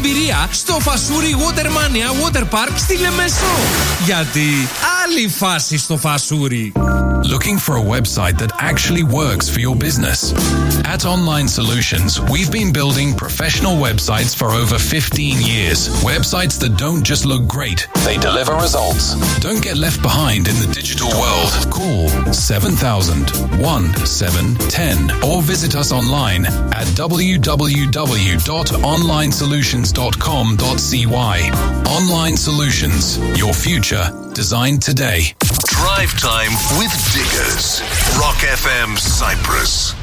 εμπειρία στο Φασούρι Watermania Water Park στη Λεμεσό. Γιατί άλλη φάση στο Φασούρι. Looking for a website that actually works for your business? At Online Solutions, we've been building professional websites for over 15 years. Websites that don't just look great, they deliver results. Don't get left behind in the digital world. Call 7000 1710 or visit us online at www.onlinesolutions.com.cy. Online Solutions, your future designed today. Drive Time with Diggers. Rock FM Cyprus.